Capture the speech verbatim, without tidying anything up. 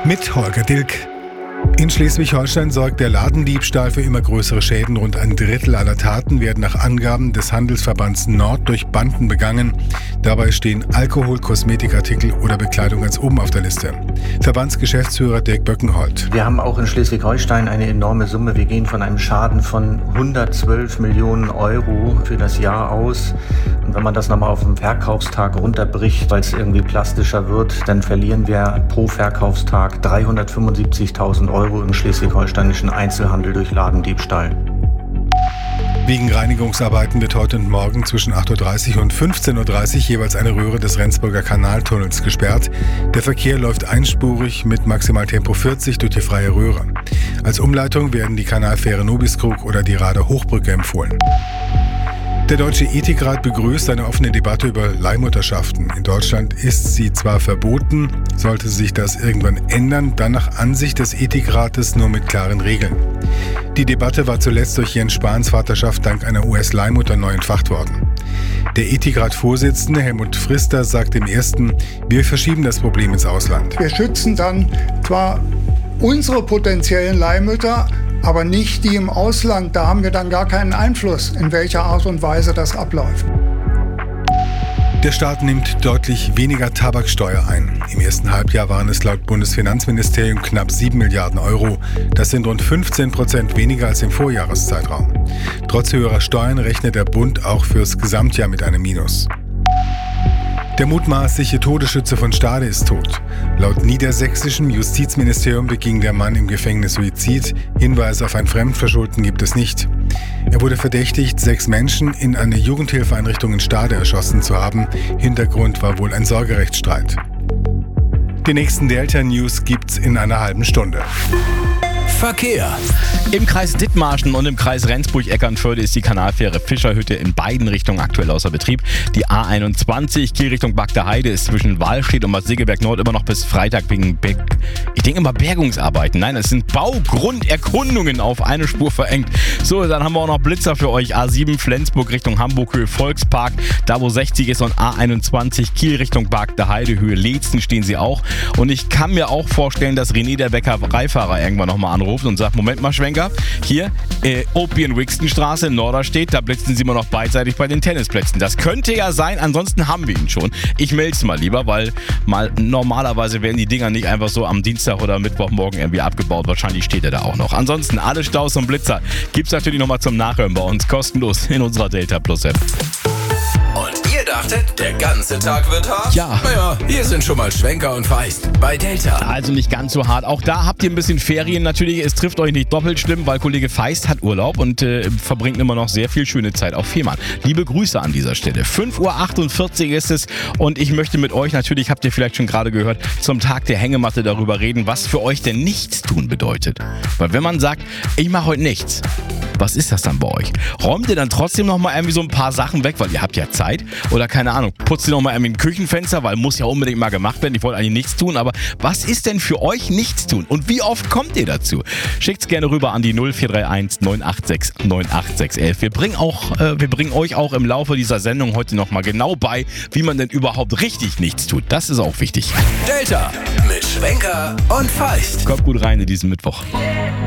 mit Holger Dilk. In Schleswig-Holstein sorgt der Ladendiebstahl für immer größere Schäden. Rund ein Drittel aller Taten werden nach Angaben des Handelsverbands Nord durch Banden begangen. Dabei stehen Alkohol, Kosmetikartikel oder Bekleidung ganz oben auf der Liste. Verbandsgeschäftsführer Dirk Böckenholt. Wir haben auch in Schleswig-Holstein eine enorme Summe. Wir gehen von einem Schaden von hundertzwölf Millionen Euro für das Jahr aus. Und wenn man das nochmal auf den Verkaufstag runterbricht, weil es irgendwie plastischer wird, dann verlieren wir pro Verkaufstag dreihundertfünfundsiebzigtausend Euro im schleswig-holsteinischen Einzelhandel durch Ladendiebstahl. Wegen Reinigungsarbeiten wird heute und morgen zwischen acht Uhr dreißig und fünfzehn Uhr dreißig jeweils eine Röhre des Rendsburger Kanaltunnels gesperrt. Der Verkehr läuft einspurig mit Maximaltempo vierzig durch die freie Röhre. Als Umleitung werden die Kanalfähre Nobiskrug oder die Rader Hochbrücke empfohlen. Der Deutsche Ethikrat begrüßt eine offene Debatte über Leihmutterschaften. In Deutschland ist sie zwar verboten, sollte sich das irgendwann ändern, dann nach Ansicht des Ethikrates nur mit klaren Regeln. Die Debatte war zuletzt durch Jens Spahns Vaterschaft dank einer U S-Leihmutter neu entfacht worden. Der Ethikrat-Vorsitzende Helmut Frister sagt im ersten, wir verschieben das Problem ins Ausland. Wir schützen dann zwar unsere potenziellen Leihmütter, aber nicht die im Ausland. Da haben wir dann gar keinen Einfluss, in welcher Art und Weise das abläuft. Der Staat nimmt deutlich weniger Tabaksteuer ein. Im ersten Halbjahr waren es laut Bundesfinanzministerium knapp sieben Milliarden Euro. Das sind rund fünfzehn Prozent weniger als im Vorjahreszeitraum. Trotz höherer Steuern rechnet der Bund auch fürs Gesamtjahr mit einem Minus. Der mutmaßliche Todesschütze von Stade ist tot. Laut niedersächsischem Justizministerium beging der Mann im Gefängnis Suizid. Hinweise auf ein Fremdverschulden gibt es nicht. Er wurde verdächtigt, sechs Menschen in einer Jugendhilfeeinrichtung in Stade erschossen zu haben. Hintergrund war wohl ein Sorgerechtsstreit. Die nächsten Delta-News gibt's in einer halben Stunde. Verkehr. Im Kreis Dithmarschen und im Kreis Rendsburg-Eckernförde ist die Kanalfähre Fischerhütte in beiden Richtungen aktuell außer Betrieb. Die A einundzwanzig Kiel Richtung Bagdeheide ist zwischen Wahlstedt und Bad Segeberg Nord immer noch bis Freitag wegen, Be- ich denke immer Bergungsarbeiten. Nein, es sind Baugrunderkundungen auf eine Spur verengt. So, dann haben wir auch noch Blitzer für euch. A sieben Flensburg Richtung Hamburg, Höhe Volkspark, da wo sechzig ist, und A einundzwanzig Kiel Richtung Bagdeheide, Höhe Leetzen stehen sie auch. Und ich kann mir auch vorstellen, dass René der Bäckereifahrer irgendwann nochmal anruft und sagt, Moment mal Schwenker, hier äh, Opien-Wixton-Straße in Norderstedt, da blitzen sie immer noch beidseitig bei den Tennisplätzen. Das könnte ja sein, ansonsten haben wir ihn schon. Ich melde es mal lieber, weil mal normalerweise werden die Dinger nicht einfach so am Dienstag oder Mittwochmorgen irgendwie abgebaut. Wahrscheinlich steht er da auch noch. Ansonsten alle Staus und Blitzer gibt's natürlich nochmal zum Nachhören bei uns, kostenlos in unserer Delta Plus App. Und ihr dachtet, der ganze Tag wird hart? Ja. Naja, hier sind schon mal Schwenker und Feist bei Delta. Also nicht ganz so hart. Auch da habt ihr ein bisschen Ferien. Natürlich, es trifft euch nicht doppelt schlimm, weil Kollege Feist hat Urlaub und äh, verbringt immer noch sehr viel schöne Zeit auf Fehmarn. Liebe Grüße an dieser Stelle. fünf Uhr achtundvierzig ist es und ich möchte mit euch, natürlich habt ihr vielleicht schon gerade gehört, zum Tag der Hängematte darüber reden, was für euch denn Nichtstun bedeutet. Weil wenn man sagt, ich mache heute nichts, was ist das dann bei euch? Räumt ihr dann trotzdem noch mal irgendwie so ein paar Sachen weg, weil ihr habt ja Zeit? Oder keine Ahnung, putzt ihr noch mal irgendwie ein Küchenfenster, weil muss ja unbedingt mal gemacht werden. Ich wollte eigentlich nichts tun, aber was ist denn für euch nichts tun? Und wie oft kommt ihr dazu? Schickt's gerne rüber an die null vier drei eins neun acht sechs neun acht sechs elf. Wir bringen auch, äh, wir bringen euch auch im Laufe dieser Sendung heute noch mal genau bei, wie man denn überhaupt richtig nichts tut. Das ist auch wichtig. Delta mit Schwenker und Feist. Kommt gut rein in diesen Mittwoch.